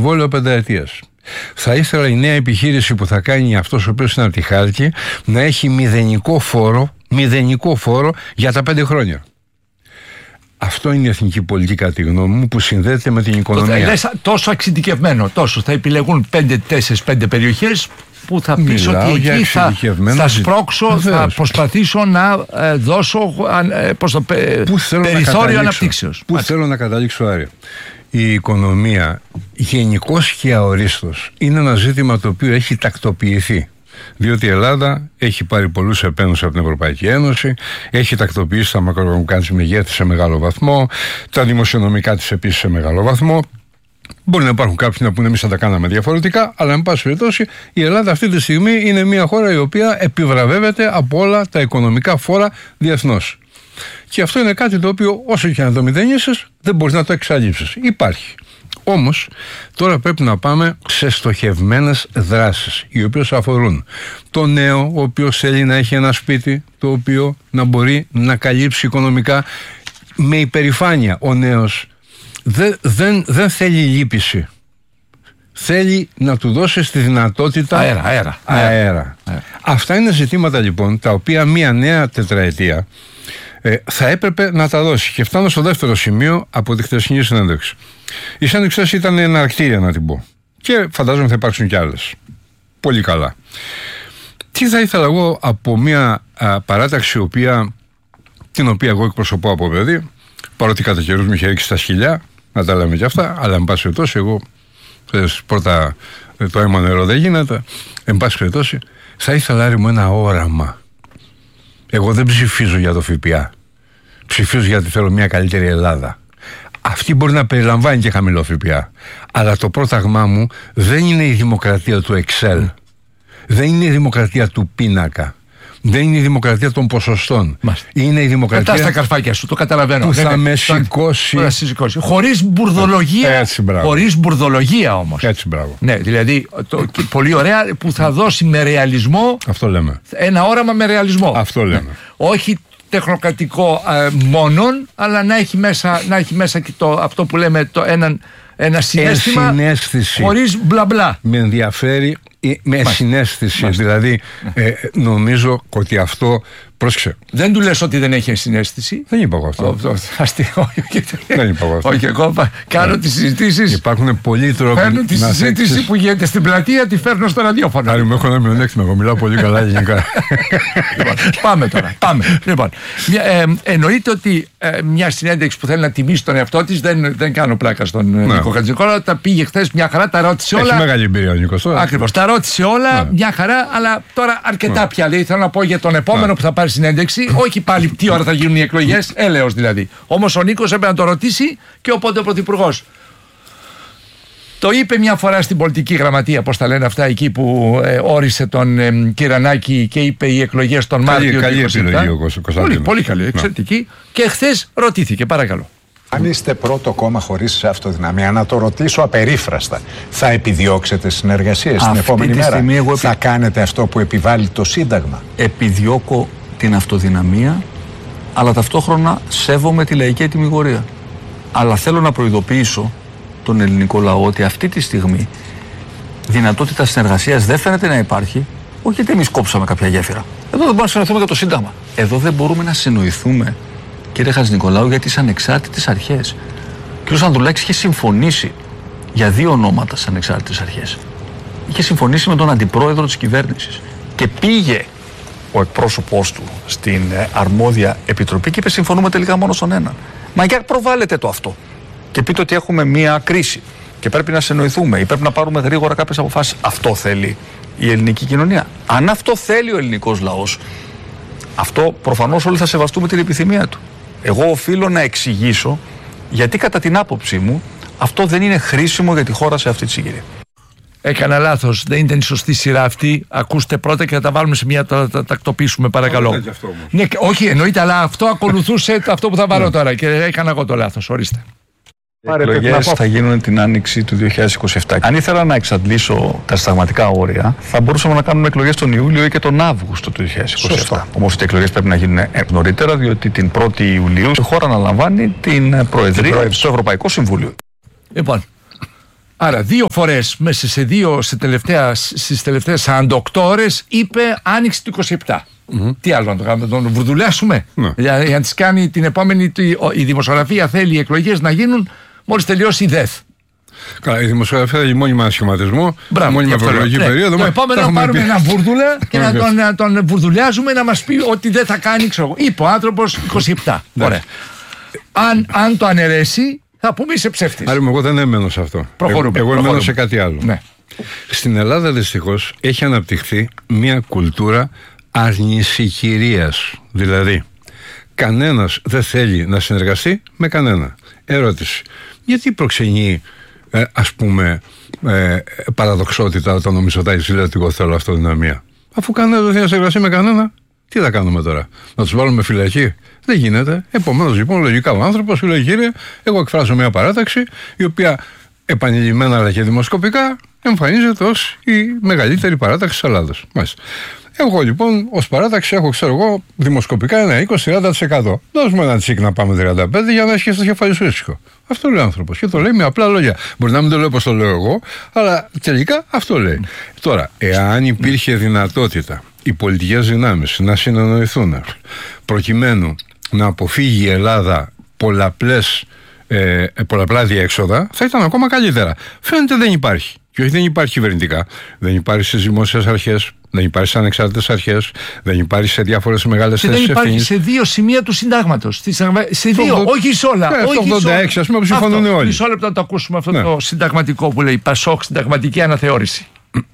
συμβόλαιο 5 ετίας. Θα ήθελα η νέα επιχείρηση που θα κάνει αυτός ο οποίος είναι από τη Χάλκη να έχει μηδενικό φόρο για τα 5 χρόνια. Αυτό είναι η εθνική πολιτική, κατά τη γνώμη μου, που συνδέεται με την οικονομία. Λες τόσο εξειδικευμένο, τόσο. Θα επιλεγούν 4-5 περιοχές που θα πεις ότι εκεί θα σπρώξω, θα προσπαθήσω να δώσω περιθώριο αναπτύξεως. Πού θέλω να καταλήξω, Άρη? Η οικονομία γενικώς και αορίστως είναι ένα ζήτημα το οποίο έχει τακτοποιηθεί. Διότι η Ελλάδα έχει πάρει πολλούς επένους από την Ευρωπαϊκή Ένωση, έχει τακτοποιήσει τα μακροοικονομικά της μεγέθη σε μεγάλο βαθμό, τα δημοσιονομικά της επίσης σε μεγάλο βαθμό. Μπορεί να υπάρχουν κάποιοι να πούνε εμείς θα τα κάναμε διαφορετικά, αλλά εν πάση περιπτώσει η Ελλάδα αυτή τη στιγμή είναι μια χώρα η οποία επιβραβεύεται από όλα τα οικονομικά φόρα διεθνώς. Και αυτό είναι κάτι το οποίο όσο και να το μηδενίσεις δεν μπορείς να το εξαλείψεις. Υπάρχει. Όμως τώρα πρέπει να πάμε σε στοχευμένες δράσεις οι οποίες αφορούν το νέο ο οποίος θέλει να έχει ένα σπίτι το οποίο να μπορεί να καλύψει οικονομικά με υπερηφάνεια. Ο νέος δεν θέλει λύπηση, θέλει να του δώσεις τη δυνατότητα αέρα. Αυτά είναι ζητήματα λοιπόν τα οποία μια νέα τετραετία θα έπρεπε να τα δώσει. Και φτάνω στο δεύτερο σημείο από τη χθεσινή συνέντευξη. Η συνέντευξη ήταν εναρκτήρια, να την πω, και φαντάζομαι θα υπάρξουν κι άλλες. Πολύ καλά. Τι θα ήθελα εγώ από μια παράταξη την οποία εγώ εκπροσωπώ από παιδί, παρότι κατά καιρούς μου είχε ρίξει στα σκυλιά, να τα λέμε κι αυτά, αλλά εν πάση περιπτώσει εγώ πρώτα το αίμα νερό δεν γίνεται, εν πάση περιπτώσει θα ήθελα, Άρη μου, ένα όραμα. Εγώ δεν ψηφίζω για το ΦΠΑ. Ψηφίζω γιατί θέλω μια καλύτερη Ελλάδα. Αυτή μπορεί να περιλαμβάνει και χαμηλό ΦΠΑ. Αλλά το πρόταγμά μου δεν είναι η δημοκρατία του Excel. Δεν είναι η δημοκρατία του πίνακα. Δεν είναι η δημοκρατία των ποσοστών. Είναι η δημοκρατία. Πετάς τα καρφάκια σου, το καταλαβαίνω. Που θα με σηκώσει. Χωρίς μπουρδολογία. Έτσι, μπράβο. Χωρίς μπουρδολογία όμως. Έτσι, μπράβο. Ναι, δηλαδή πολύ ωραία που θα δώσει με ρεαλισμό. Αυτό λέμε. Ένα όραμα με ρεαλισμό. Αυτό λέμε. Όχι τεχνοκρατικό μόνον, αλλά να έχει μέσα και αυτό που λέμε ένα συναίσθημα. Συναίσθηση. Χωρίς μπλα μπλα. Με ενδιαφέρει. Με συναίσθηση. Δηλαδή νομίζω ότι αυτό. Πρόσεξε. Δεν του λες ότι δεν έχει συναίσθηση. Δεν είπα εγώ αυτό. Δεν είπα εγώ αυτό. Όχι, εγώ κάνω τις συζητήσεις. Υπάρχουν πολλοί τρόποι. Παίρνω τη συζήτηση που γίνεται στην πλατεία, τη φέρνω στο ραδιόφωνο. Άρα μου έχω ένα μειονέκτημα. Εγώ μιλάω πολύ καλά ελληνικά. Πάμε τώρα. Λοιπόν, εννοείται ότι μια συνέντευξη που θέλει να τιμήσει τον εαυτό της, δεν κάνω πλάκα στον Νίκο Χατζηνικόλαο, τα πήγε χθες μια χαρά, τα ρώτησε όλα. Έχει μεγάλη εμπειρία ο Νίκος. Ακριβώς, τα ρώτησε όλα, μια χαρά, αλλά τώρα αρκετά πια. Δηλαδή θέλω να πω για τον επόμενο που θα πάρει συνέντευξη, όχι πάλι τι ώρα θα γίνουν οι εκλογές, έλεος δηλαδή. Όμως ο Νίκος έπρεπε να το ρωτήσει και οπότε ο Πρωθυπουργός το είπε μια φορά στην πολιτική γραμματεία, πώς τα λένε αυτά, εκεί που όρισε τον Κυρανάκη και είπε οι εκλογές τον Μάρτιο. Καλή επιλογή ο Κωνσταντίνος. Πολύ καλή, εξαιρετική. Και χθες ρωτήθηκε, παρακαλώ. Αν είστε πρώτο κόμμα χωρίς αυτοδυναμία, να το ρωτήσω απερίφραστα, θα επιδιώξετε συνεργασίες την επόμενη μέρα? Θα κάνετε αυτό που επιβάλλει το Σύνταγμα? Επιδιώκω την αυτοδυναμία, αλλά ταυτόχρονα σέβομαι τη λαϊκή ετυμηγορία. Αλλά θέλω να προειδοποιήσω τον ελληνικό λαό ότι αυτή τη στιγμή δυνατότητα συνεργασίας δεν φαίνεται να υπάρχει, όχι γιατί εμείς κόψαμε κάποια γέφυρα. Εδώ δεν μπορούμε να συνοηθούμε για το Σύνταγμα. Εδώ δεν μπορούμε να συνοηθούμε, κύριε Χατζηνικολάου, για τις ανεξάρτητες αρχές. Ο κ. Ανδρουλάκης είχε συμφωνήσει για 2 ονόματα στις ανεξάρτητες αρχές. Είχε συμφωνήσει με τον αντιπρόεδρο της κυβέρνησης και πήγε ο εκπρόσωπός του στην αρμόδια επιτροπή και είπε συμφωνούμε τελικά μόνο στον έναν. Μα για προβάλλετε το αυτό και πείτε ότι έχουμε μία κρίση και πρέπει να συνοηθούμε ή πρέπει να πάρουμε γρήγορα κάποιες αποφάσεις. Αυτό θέλει η ελληνική κοινωνία? Αν αυτό θέλει ο ελληνικός λαός, αυτό προφανώς όλοι θα σεβαστούμε την επιθυμία του. Εγώ οφείλω να εξηγήσω γιατί κατά την άποψή μου αυτό δεν είναι χρήσιμο για τη χώρα σε αυτή τη συγκυρία. Έκανα λάθος, δεν ήταν η σωστή σειρά αυτή. Ακούστε πρώτα και θα τα βάλουμε σε μια. Τα τακτοποιήσουμε, παρακαλώ. Ναι, όχι, εννοείται, αλλά αυτό ακολουθούσε αυτό που θα βάλω τώρα και έκανα εγώ το λάθος. Ορίστε. Οι εκλογές θα γίνουν την άνοιξη του 2027. Αν ήθελα να εξαντλήσω τα συνταγματικά όρια, θα μπορούσαμε να κάνουμε εκλογές τον Ιούλιο ή και τον Αύγουστο του 2027. Όμως οι εκλογές πρέπει να γίνουν νωρίτερα, διότι την 1η Ιουλίου η χώρα αναλαμβάνει την Προεδρία στο Ευρωπαϊκό Συμβούλιο. Λοιπόν, Άρα 2 φορές μέσα στις τελευταίες 48 ώρες είπε άνοιξη του 27. Τι άλλο να το κάνουμε, να τον βουρδουλιάσουμε? Για να τις κάνει την επόμενη, η δημοσιογραφία θέλει οι εκλογές να γίνουν μόλις τελειώσει η ΔΕΘ. Καλά, η δημοσιογραφία θέλει μόνιμα σχηματισμό, μόνιμα προεκλογική περίοδο. Το επόμενο να πάρουμε έναν βούρδουλα και να τον βουρδουλιάζουμε να μας πει ότι δεν θα κάνει, ξέρω. Είπε ο άνθρωπος 27. Ωραία. Αν το αναιρέσει, θα πούμε είσαι ψεύτης. Άρα, εγώ δεν εμένω σε αυτό. Εγώ εμένω σε κάτι άλλο. Ναι. Στην Ελλάδα δυστυχώς έχει αναπτυχθεί μια κουλτούρα αρνησικυρίας. Δηλαδή, κανένας δεν θέλει να συνεργαστεί με κανένα. Ερώτηση. Γιατί προξενεί, ας πούμε, παραδοξότητα όταν ο Μητσοτάκης λέει ότι εγώ θέλω αυτοδυναμία? Αφού κανένας δεν θέλει να συνεργαστεί με κανένα, τι θα κάνουμε τώρα? Να τους βάλουμε φυλακή? Δεν γίνεται. Επομένως, λοιπόν, λογικά ο άνθρωπος λέει: κύριε, εγώ εκφράζω μια παράταξη η οποία επανειλημμένα αλλά και δημοσκοπικά εμφανίζεται ως η μεγαλύτερη παράταξη της Ελλάδας. Μάλιστα. Εγώ λοιπόν ως παράταξη έχω, ξέρω εγώ, δημοσκοπικά ένα 20-30%. Δώσ' μου ένα τσίκ να πάμε 35 για να έχει και στο κεφάλι σου ήσυχο. Αυτό λέει ο άνθρωπος και το λέει με απλά λόγια. Μπορεί να μην το λέω όπως το λέω εγώ, αλλά τελικά αυτό λέει. Τώρα, εάν υπήρχε δυνατότητα οι πολιτικές δυνάμεις να συνεννοηθούν προκειμένου να αποφύγει η Ελλάδα πολλαπλά διέξοδα, θα ήταν ακόμα καλύτερα. Φαίνεται δεν υπάρχει. Και όχι δεν υπάρχει κυβερνητικά, δεν υπάρχει στις δημόσιες αρχές, δεν υπάρχει σε ανεξάρτητες αρχές, δεν υπάρχει σε διάφορες μεγάλες θέσεις ευθύνης. Δεν υπάρχει σε 2 σημεία του συντάγματος. Σε 2, όχι σε όλα. Το 86, ας πούμε, που συμφωνούν όλοι. Μισό λεπτό να το ακούσουμε αυτό το συνταγματικό που λέει Πασόκ, συνταγματική αναθεώρηση.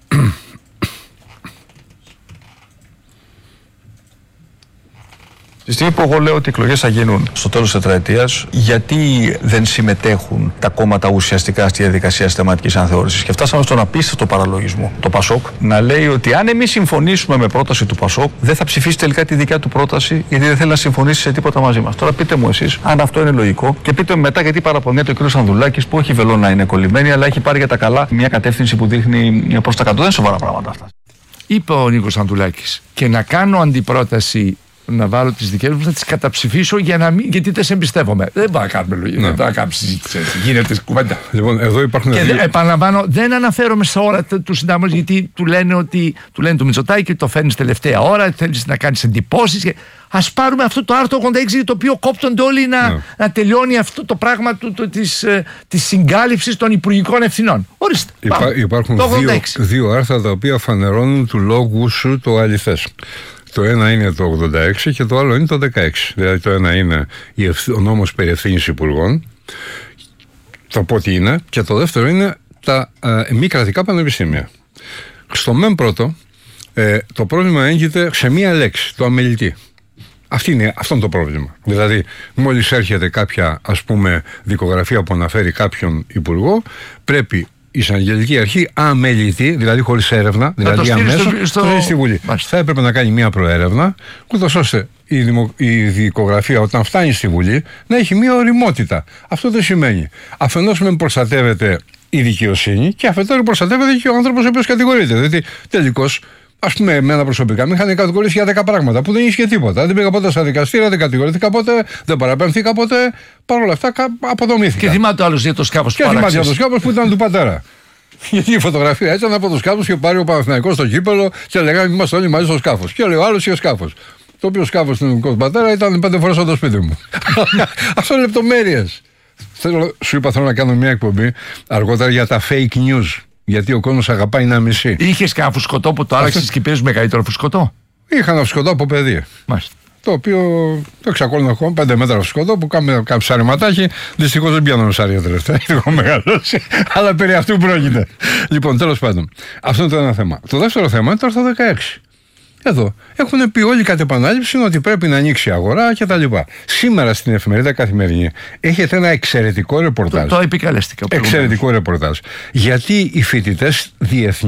Τη στιγμή που εγώ λέω ότι οι εκλογές θα γίνουν στο τέλος της τετραετίας, γιατί δεν συμμετέχουν τα κόμματα ουσιαστικά στη διαδικασία της θεματικής αναθεώρησης? Και φτάσαμε στον απίστευτο παραλογισμό, το Πασόκ, να λέει ότι αν εμείς συμφωνήσουμε με πρόταση του Πασόκ, δεν θα ψηφίσει τελικά τη δικιά του πρόταση, γιατί δεν θέλει να συμφωνήσει σε τίποτα μαζί μας. Τώρα πείτε μου εσείς αν αυτό είναι λογικό και πείτε μου μετά γιατί παραπονιέται ο κ. Ανδρουλάκης που όχι βελόνα είναι κολλημένη, αλλά έχει πάρει για τα καλά μια κατεύθυνση που δείχνει προς τα κάτω. Δεν είναι σοβαρά πράγματα αυτά. Είπε ο Νίκος Ανδρουλάκης, και να κάνω αντιπρόταση, να βάλω τις δικές μου, θα τις καταψηφίσω γιατί δεν σε εμπιστεύομαι. Δεν μπορούμε να κάνουμε λογική. Δεν μπορούμε να κάνουμε συζήτηση. Γίνεται κουβέντα. Λοιπόν, εδώ υπάρχουν. Και επαναλαμβάνω, δεν αναφέρομαι σε όλα του συντάγματος, γιατί του λένε του Μητσοτάκη και το φέρνει τελευταία ώρα, θέλει να κάνει εντυπώσεις. Ας πάρουμε αυτό το άρθρο 86, το οποίο κόπτονται όλοι να τελειώνει αυτό το πράγμα της συγκάλυψης των υπουργικών ευθυνών. Ορίστε. Υπάρχουν 2 άρθρα τα οποία φανερώνουν του λόγου σου το αληθές. Το ένα είναι το 86 και το άλλο είναι το 16. Δηλαδή το ένα είναι ο νόμος περί ευθύνης υπουργών, θα πω τι είναι, και το δεύτερο είναι τα μη κρατικά πανεπιστήμια. Στο μεν πρώτο, το πρόβλημα έγκυται σε μία λέξη, το αμελητή. Αυτό είναι το πρόβλημα. Δηλαδή, μόλις έρχεται κάποια, ας πούμε, δικογραφία που αναφέρει κάποιον υπουργό, πρέπει η εισαγγελική αρχή αμελητή, δηλαδή χωρίς έρευνα, δηλαδή αμέσως, το στη Βουλή. Θα έπρεπε να κάνει μια προέρευνα, ούτως ώστε η δικογραφία όταν φτάνει στη Βουλή να έχει μια ωριμότητα. Αυτό δεν σημαίνει αφενός μεν προστατεύεται η δικαιοσύνη και αφετέρου προστατεύεται και ο άνθρωπος ο οποίος κατηγορείται. Δηλαδή τελικώς, ας πούμε, εμένα προσωπικά με είχαν κατηγορήσει για 10 πράγματα που δεν ίσχυε τίποτα. Δεν πήγα ποτέ στα δικαστήρια, δεν κατηγορήθηκα ποτέ, δεν παραπέμφθηκα ποτέ. Παρ' όλα αυτά αποδομήθηκα. Και θυμάται ο άλλος για το σκάφος που θυμάται για το σκάφος που ήταν του πατέρα. Γιατί η φωτογραφία ήταν από το σκάφος και πάρει ο Παναθηναϊκός στο κύπελο και λέγαμε είμαστε όλοι μαζί στο σκάφος. Και λέει ο άλλος είχε σκάφος. Το οποίο σκάφος του ελληνικού πατέρα ήταν 5 φορές από το σπίτι μου. Αυτό είναι λεπτομέρειες. Σου είπα, θέλω να κάνω μια εκπομπή αργότερα για τα fake news. Γιατί ο κόσμος αγαπάει να μισεί. Είχες κανένα φουσκωτό που το άλλαξες και πήρες μεγαλύτερο φουσκωτό? Είχα ένα φουσκωτό από παιδί. Μάλιστα. Το οποίο το εξακολουθώ ακόμα, 5 μέτρα φουσκωτό που κάνουμε κάποιο ψαρεματάκι. Δυστυχώς δεν πιάνω ψάρια τελευταία, έχω μεγαλώσει. Αλλά περί αυτού πρόκειται. Λοιπόν, τέλος πάντων, αυτό είναι το ένα θέμα. Το δεύτερο θέμα είναι το άρθρο 16. Εδώ έχουν πει όλοι κατ' επανάληψη ότι πρέπει να ανοίξει η αγορά κτλ. Σήμερα στην εφημερίδα Καθημερινή έχετε ένα εξαιρετικό ρεπορτάζ. Το επικαλέστηκα. Εξαιρετικό ρεπορτάζ. Γιατί οι φοιτητές διεθνείς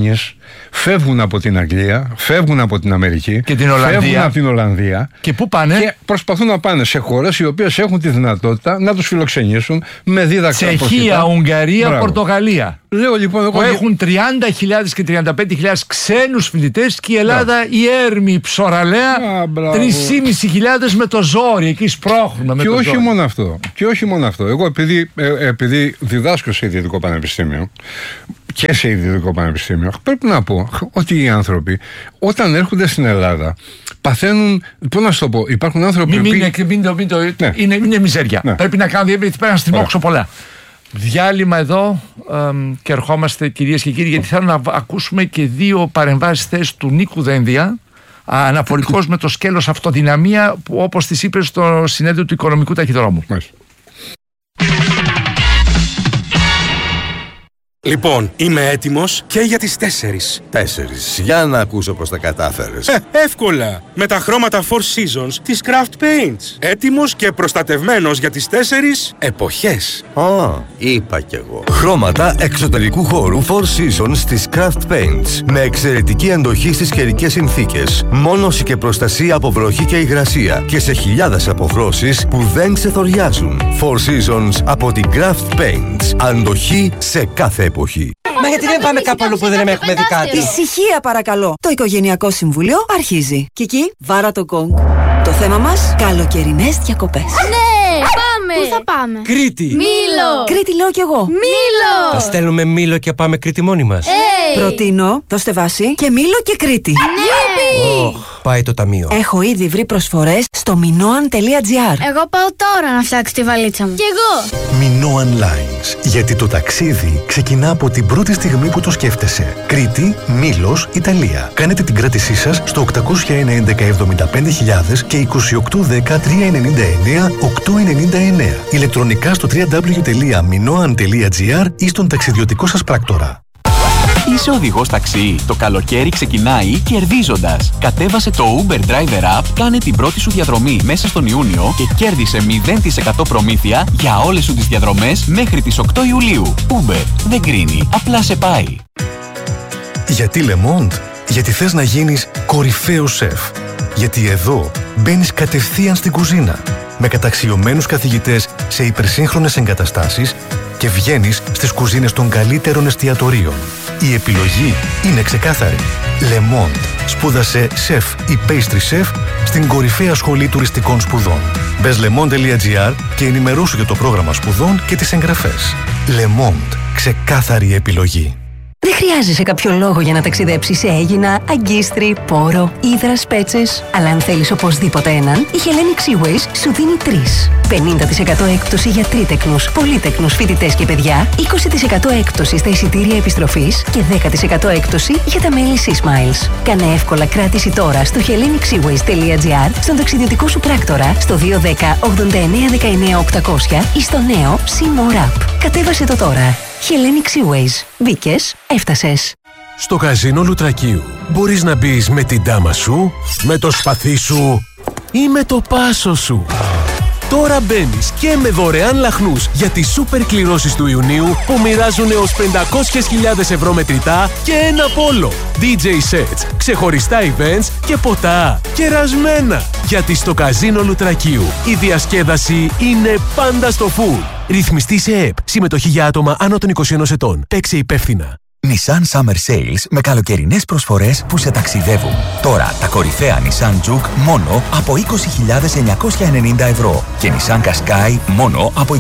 φεύγουν από την Αγγλία, φεύγουν από την Αμερική και την Ολλανδία. Φεύγουν από την Ολλανδία. Και πού πάνε? Και προσπαθούν να πάνε σε χώρες οι οποίες έχουν τη δυνατότητα να τους φιλοξενήσουν με δίδακτρα. Τσεχία, Ουγγαρία, Πορτογαλία. Λέω λοιπόν εγώ. Που έχουν 30.000 και 35.000 ξένους φοιτητές και η Ελλάδα η έρμη ψωραλέα 3.500 με το ζόρι. Εκεί σπρώχνουμε. Και όχι μόνο αυτό. Εγώ επειδή διδάσκω σε ιδιωτικό πανεπιστήμιο και σε ιδιωτικό πανεπιστήμιο, πρέπει να πω ότι οι άνθρωποι όταν έρχονται στην Ελλάδα παθαίνουν. Πώς να σου το πω, υπάρχουν άνθρωποι. Είναι μιζέρια. Ναι. Πρέπει να κάνουν διεύθυνση, πρέπει να στριμώξω πολλά. Διάλειμμα εδώ και ερχόμαστε, κυρίες και κύριοι, γιατί θέλω να ακούσουμε και δύο παρεμβάσεις θέσεις του Νίκου Δένδια, αναφορικός με το σκέλος αυτοδυναμία, που όπως τις είπε στο συνέδριο του Οικονομικού Ταχυδρόμου. Λοιπόν, είμαι έτοιμος και για τις 4. 4. Για να ακούσω πώς τα κατάφερες. Εύκολα! Με τα χρώματα Four Seasons της Craft Paints. Έτοιμος και προστατευμένος για τις 4 εποχές. Είπα κι εγώ. Χρώματα εξωτερικού χώρου Four Seasons της Craft Paints. Με εξαιρετική αντοχή στις καιρικές συνθήκες. Μόνωση και προστασία από βροχή και υγρασία. Και σε χιλιάδες αποχρώσεις που δεν ξεθοριάζουν. Four Seasons από την Craft Paints. Αντοχή σε κάθε εποχή. Μα γιατί δεν πάμε κάπου αλλού που δεν έχουμε δει κάτι? Ησυχία παρακαλώ. Το Οικογενειακό Συμβούλιο αρχίζει. Κική, βάρα το γκονγκ. Το θέμα μας, καλοκαιρινές διακοπές. Ναι, πάμε! Πού θα πάμε? Κρήτη! Μήλο! Κρήτη λέω κι εγώ. Μήλο! Θα στέλνουμε Μήλο και πάμε Κρήτη μόνοι μας. Προτείνω, δώστε βάση, και Μήλο και Κρήτη. Ναι! Πάει το ταμείο. Έχω ήδη βρει προσφορές στο minoan.gr. Εγώ πάω τώρα να φτιάξω τη βαλίτσα μου. Κι εγώ! Minoan Lines. Γιατί το ταξίδι ξεκινά από την πρώτη στιγμή που το σκέφτεσαι. Κρήτη, Μήλος, Ιταλία. Κάνετε την κράτησή σας στο 801-11-75.000 και 2810-399-899. Ηλεκτρονικά στο www.minoan.gr ή στον ταξιδιωτικό σας πράκτορα. Είσαι οδηγός ταξί. Το καλοκαίρι ξεκινάει κερδίζοντας. Κατέβασε το Uber Driver App, κάνε την πρώτη σου διαδρομή μέσα στον Ιούνιο και κέρδισε 0% προμήθεια για όλες σου τις διαδρομές μέχρι τις 8 Ιουλίου. Uber δεν κρίνει, απλά σε πάει. Γιατί Le Monde? Γιατί θες να γίνεις κορυφαίος σεφ. Γιατί εδώ μπαίνεις κατευθείαν στην κουζίνα με καταξιωμένους καθηγητές σε υπερσύγχρονες εγκαταστάσεις και βγαίνεις στις κουζίνες των καλύτερων εστιατορίων. Η επιλογή είναι ξεκάθαρη. Le Monde. Σπούδασε σεφ ή pastry chef στην κορυφαία σχολή τουριστικών σπουδών. Μπες lemonde.gr και ενημερώσου για το πρόγραμμα σπουδών και τις εγγραφές. Le Monde. Ξεκάθαρη επιλογή. Δεν χρειάζεσαι κάποιο λόγο για να ταξιδέψεις σε Αίγινα, Αγκίστρι, Πόρο, Ύδρας, Πέτσες. Αλλά αν θέλεις οπωσδήποτε έναν, η Hellenic Seaways σου δίνει 3. 50% έκπτωση για τρίτεκνους, πολύτεκνους φοιτητές και παιδιά, 20% έκπτωση στα εισιτήρια επιστροφής και 10% έκπτωση για τα μέλη SeaSmiles. Κάνε εύκολα κράτηση τώρα στο hellenicsseaways.gr, στον ταξιδιωτικό σου πράκτορα, στο 210 89 19 800 ή στο νέο SeaMore App. Κατέβασε το τώρα. Hellenic Seaways. Μπήκες, έφτασες. Στο καζίνο Λουτρακίου μπορείς να μπεις με την ντάμα σου, με το σπαθί σου ή με το πάσο σου. Τώρα μπαίνεις και με δωρεάν λαχνούς για τις σούπερ κληρώσεις του Ιουνίου που μοιράζουν έως 500.000 ευρώ μετρητά και ένα πόλο. DJ sets, ξεχωριστά events και ποτά κερασμένα. Γιατί στο καζίνο Λουτρακίου η διασκέδαση είναι πάντα στο full. Ρυθμιστή σε ΕΠ. Συμμετοχή για άτομα άνω των 21 ετών. Παίξε υπεύθυνα. Nissan Summer Sales με καλοκαιρινές προσφορές που σε ταξιδεύουν. Τώρα τα κορυφαία Nissan Juke μόνο από 20.990 ευρώ και Nissan Qashqai μόνο από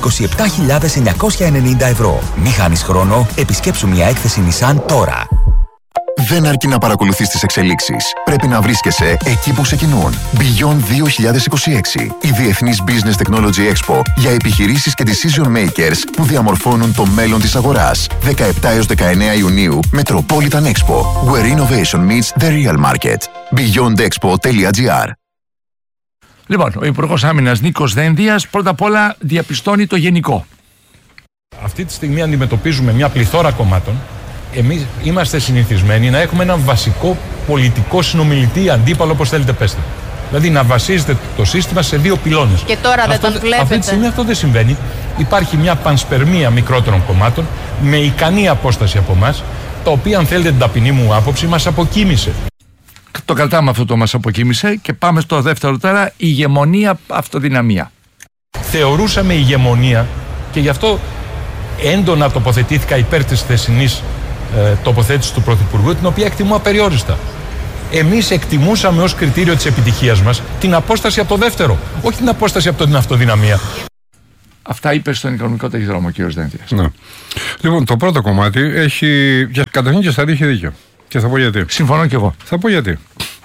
27.990 ευρώ. Μη χάνεις χρόνο, επισκέψου μια έκθεση Nissan τώρα. Δεν αρκεί να παρακολουθείς τις εξελίξεις. Πρέπει να βρίσκεσαι εκεί που ξεκινούν. Beyond 2026. Η Διεθνής Business Technology Expo για επιχειρήσεις και decision makers που διαμορφώνουν το μέλλον της αγοράς. 17 έως 19 Ιουνίου, Metropolitan Expo. Where innovation meets the real market. beyondexpo.gr. Λοιπόν, ο Υπουργός Άμυνας Νίκος Δένδιας πρώτα απ' όλα διαπιστώνει το γενικό. Αυτή τη στιγμή αντιμετωπίζουμε μια πληθώρα κομμάτων. Εμείς είμαστε συνηθισμένοι να έχουμε έναν βασικό πολιτικό συνομιλητή, αντίπαλο, όπως θέλετε πέστε. Δηλαδή να βασίζεται το σύστημα σε δύο πυλώνες. Και τώρα δεν τον βλέπετε. Αυτή τη στιγμή αυτό δεν συμβαίνει. Υπάρχει μια πανσπερμία μικρότερων κομμάτων με ικανή απόσταση από εμάς τα οποία, αν θέλετε την ταπεινή μου άποψη, μας αποκοίμησε. Το κρατάμε αυτό το μας αποκοίμησε και πάμε στο δεύτερο τώρα, ηγεμονία, αυτοδυναμία. Θεωρούσαμε ηγεμονία και γι' αυτό έντονα τοποθετήθηκα υπέρ της θεσινής τοποθέτησης του Πρωθυπουργού, την οποία εκτιμώ απεριόριστα. Εμείς εκτιμούσαμε ως κριτήριο της επιτυχίας μας την απόσταση από το δεύτερο, όχι την απόσταση από την αυτοδυναμία. Αυτά είπε στον οικονομικό ταχυδρόμο ο κ. Δένδιας. Ναι. Λοιπόν, το πρώτο κομμάτι έχει. Καταρχήν και στα έχει δίκιο. Και θα πω γιατί. Συμφωνώ κι εγώ. Θα πω γιατί.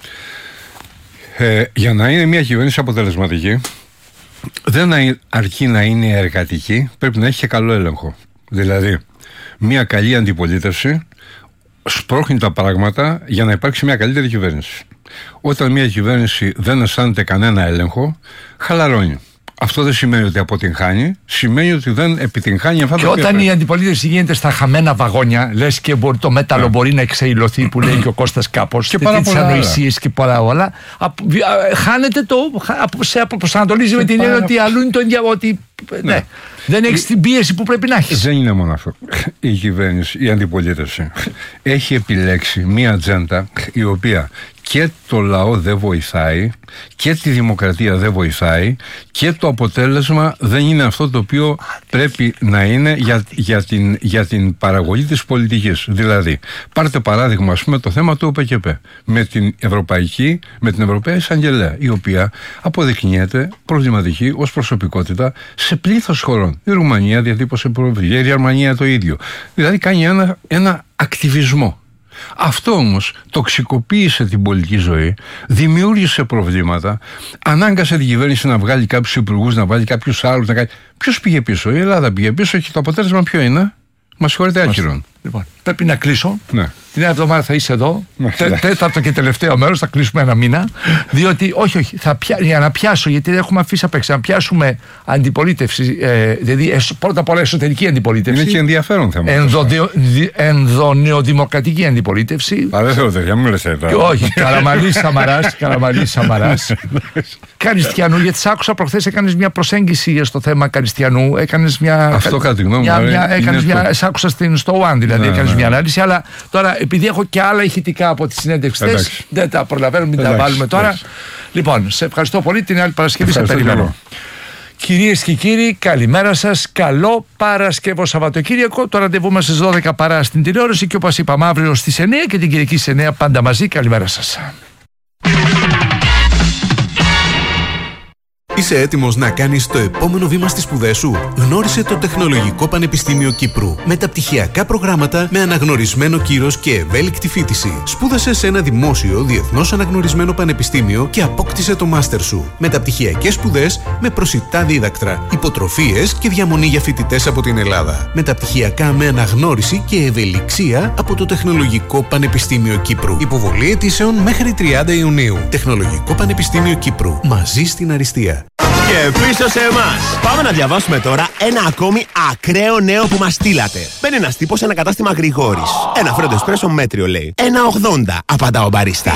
Για να είναι μια κυβέρνηση αποτελεσματική, δεν αρκεί να είναι εργατική, πρέπει να έχει και καλό έλεγχο. Δηλαδή, μια καλή αντιπολίτευση σπρώχνει τα πράγματα για να υπάρξει μια καλύτερη κυβέρνηση. Όταν μια κυβέρνηση δεν αισθάνεται κανένα έλεγχο, χαλαρώνει. Αυτό δεν σημαίνει ότι αποτυγχάνει, σημαίνει ότι δεν επιτυγχάνει αυτά τα οποία. Και όταν η αντιπολίτευση γίνεται στα χαμένα βαγόνια, λες και το μέταλλο μπορεί να εξαϊλωθεί, που λέει και ο Κώστας κάπως, και τις ανοησίες και πολλά όλα, χάνεται σε προσανατολίζει με την έννοια ότι αλλού είναι το ότι. Ναι. Δεν έχει την πίεση που πρέπει να έχει. Δεν είναι μόνο αυτό. Η κυβέρνηση, η αντιπολίτευση έχει επιλέξει μία ατζέντα η οποία και το λαό δεν βοηθάει και τη δημοκρατία δεν βοηθάει και το αποτέλεσμα δεν είναι αυτό το οποίο πρέπει να είναι για την παραγωγή της πολιτικής. Δηλαδή, πάρτε παράδειγμα, ας πούμε, το θέμα του ΟΠΕΚΕΠ με την Ευρωπαϊκή Εισαγγελέα, η οποία αποδεικνύεται προβληματική ως προσωπικότητα σε πλήθος χωρών. Η Ρουμανία διατύπωσε προβλήματα, η Γερμανία το ίδιο. Δηλαδή κάνει ένα ακτιβισμό. Αυτό όμως τοξικοποίησε την πολιτική ζωή, δημιούργησε προβλήματα, ανάγκασε την κυβέρνηση να βγάλει κάποιους υπουργούς, να βάλει κάποιους άλλους. Ποιος πήγε πίσω? Η Ελλάδα πήγε πίσω και το αποτέλεσμα ποιο είναι? Μας συγχωρείτε, άκυρον. Λοιπόν, πρέπει να κλείσω. Ναι. Την άλλη εβδομάδα θα είσαι εδώ. Τέταρτο και τελευταίο μέρος, θα κλείσουμε ένα μήνα. Διότι, όχι, για να πιάσω, γιατί έχουμε αφήσει απ' έξω, να πιάσουμε αντιπολίτευση. Δηλαδή, πρώτα απ' όλα εσωτερική αντιπολίτευση. Είναι και ενδιαφέρον θέμα. Ενδονεοδημοκρατική αντιπολίτευση. Δεν θέλω τέτοια, μου λες εδώ. Όχι, Καραμαλής Σαμαράς. Καριστιανού, γιατί σ' άκουσα προχθές, έκανες μια προσέγγιση στο θέμα Καριστιανού. Αυτό κατά τη γνώμη μου. Σ' άκουσα στο One, δηλαδή έκανες μια ανάλυση, αλλά τώρα επειδή έχω και άλλα ηχητικά από τη συνέντευξη χθες, δεν τα προλαβαίνουμε, μην τα βάλουμε τώρα. Λοιπόν, σε ευχαριστώ πολύ. Την άλλη Παρασκευή σε περιμένω. Κυρίες και κύριοι, καλημέρα σας. Καλό Παρασκευό Σαββατοκύριακο. Το ραντεβού μας στις 12 παρά στην τηλεόραση και όπως είπαμε αύριο στις 9 και την Κυριακή στις 9 πάντα μαζί. Καλημέρα σας. Είσαι έτοιμος να κάνεις το επόμενο βήμα στις σπουδές σου? Γνώρισε το Τεχνολογικό Πανεπιστήμιο Κύπρου. Μεταπτυχιακά προγράμματα με αναγνωρισμένο κύρος και ευέλικτη φοιτηση. Σπούδασε σε ένα δημόσιο, διεθνώς αναγνωρισμένο πανεπιστήμιο και απόκτησε το μάστερ σου. Μεταπτυχιακές σπουδές με προσιτά δίδακτρα, υποτροφίες και διαμονή για φοιτητές από την Ελλάδα. Μεταπτυχιακά με αναγνώριση και ευελιξία από το Τεχνολογικό Πανεπιστήμιο Κύπρου. Υποβολή αιτήσεων μέχρι 30 Ιουνίου. Τεχνολογικό Πανεπιστήμιο Κύπρου. Μαζί στην αριστεία. Και πίσω σε εμάς. Πάμε να διαβάσουμε τώρα ένα ακόμη ακραίο νέο που μας στείλατε. Μπαίνει ένας τύπος σε ένα κατάστημα Γρηγόρης. Ένα φρέντο εσπρέσο μέτριο λέει. 1,80 απαντά ο μπαρίστα.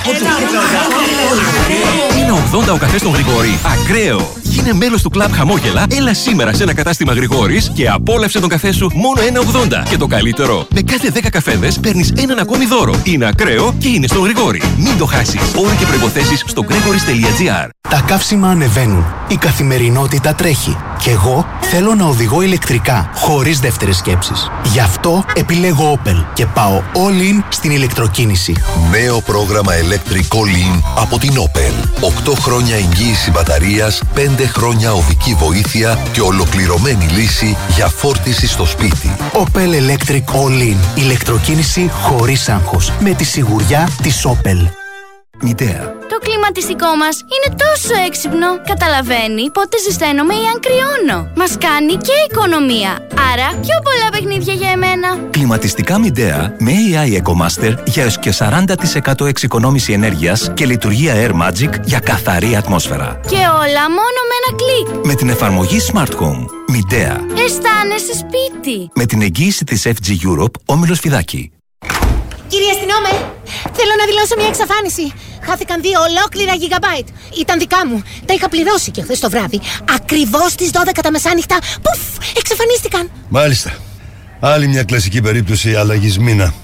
1,80 ο καφές των Γρηγόρη. Ακραίο. Γίνε μέλος του κλαμπ Χαμόγελα. Έλα σήμερα σε ένα κατάστημα Γρηγόρης και απόλαυσε τον καφέ σου μόνο 1,80. Και το καλύτερο, με κάθε 10 καφέδες παίρνεις έναν ακόμη δώρο. Είναι ακραίο και είναι στον Γρηγόρη. Μην το χάσεις. Όροι και προϋποθέσεις στο gregoris.gr. Τα καύσιμα ανεβαίνουν. Η καθημερινότητα τρέχει. Και εγώ θέλω να οδηγώ ηλεκτρικά, χωρίς δεύτερες σκέψεις. Γι' αυτό επιλέγω Opel και πάω all in στην ηλεκτροκίνηση. Νέο πρόγραμμα Electric All In από την Opel. 8 χρόνια εγγύηση μπαταρίας, 5 χρόνια οδική βοήθεια και ολοκληρωμένη λύση για φόρτιση στο σπίτι. Opel Electric All In. Ηλεκτροκίνηση χωρίς άγχος. Με τη σιγουριά της Opel. Μητέα. Το κλιματιστικό μας είναι τόσο έξυπνο. Καταλαβαίνει πότε ζεσταίνομαι ή αν κρυώνω. Μας κάνει και οικονομία. Άρα πιο πολλά παιχνίδια για εμένα. Κλιματιστικά Midea με AI EcoMaster για έως και 40% εξοικονόμηση ενέργειας και λειτουργία Air Magic για καθαρή ατμόσφαιρα. Και όλα μόνο με ένα κλικ. Με την εφαρμογή Smart Home. Midea. Αισθάνεσαι σπίτι. Με την εγγύηση της FG Europe, Όμιλος Φιδάκη. Κύριε αστυνόμε, θέλω να δηλώσω μια εξαφάνιση. Χάθηκαν 2 ολόκληρα gigabyte. Ήταν δικά μου. Τα είχα πληρώσει και χθες το βράδυ. Ακριβώς στις 12 τα μεσάνυχτα. Πουφ, εξαφανίστηκαν. Μάλιστα. Άλλη μια κλασική περίπτωση αλλαγής μήνα.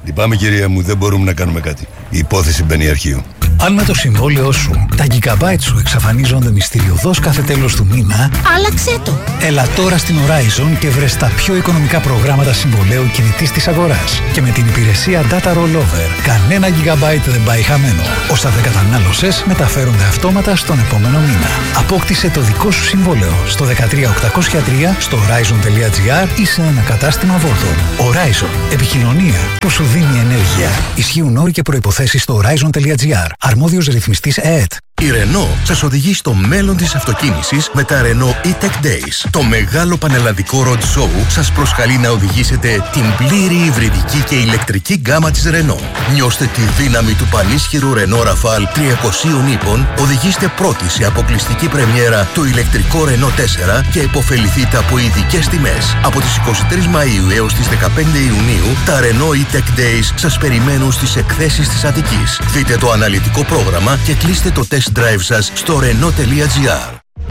Λυπάμαι κυρία μου, δεν μπορούμε να κάνουμε κάτι. Η υπόθεση μπαίνει αρχείο. Αν με το συμβόλαιό σου τα gigabyte σου εξαφανίζονται μυστηριωδώς κάθε τέλος του μήνα, άλλαξέ το. Έλα τώρα στην Horizon και βρες τα πιο οικονομικά προγράμματα συμβολέου κινητής της αγοράς. Και με την υπηρεσία Data Rollover, κανένα gigabyte δεν πάει χαμένο. Όσα δεν κατανάλωσες μεταφέρονται αυτόματα στον επόμενο μήνα. Απόκτησε το δικό σου συμβόλαιο στο 13803, στο horizon.gr ή σε ένα κατάστημα Vodafone. Horizon. Επικοινωνία που σου δίνει ενέργεια. Ισχύουν όροι και προϋποθέσεις στο horizon.gr. Αρμόδιος ρυθμιστής ΕΕΤ. Η Renault σας οδηγεί στο μέλλον της αυτοκίνησης με τα Renault E-Tech Days. Το μεγάλο πανελλαδικό road show σας προσκαλεί να οδηγήσετε την πλήρη υβριδική και ηλεκτρική γκάμα της Renault. Νιώστε τη δύναμη του πανίσχυρου Renault Rafale 300 ύπων, οδηγήστε πρώτοι σε αποκλειστική πρεμιέρα το ηλεκτρικό Renault 4 και υποφεληθείτε από ειδικές τιμές. Από τις 23 Μαΐου έως τις 15 Ιουνίου, τα Renault E-Tech Days σας περιμένουν στις εκθέσεις της Αττικής. Δείτε το αναλυτικό πρόγραμμα και κλείστε το test drive σας στο renault.gr.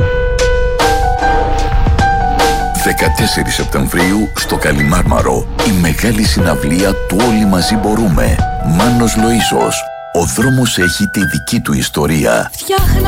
14 Σεπτεμβρίου στο Καλιμάρμαρο, η μεγάλη συναυλία του Όλοι Μαζί Μπορούμε. Μάνος Λοΐσος. Ο δρόμος έχει τη δική του ιστορία.